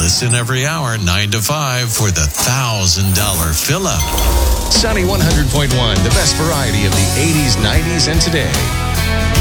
Listen every hour, 9 to 5, for the $1,000 fill-up. Sunny 100.1, the best variety of the 80s, 90s, and today.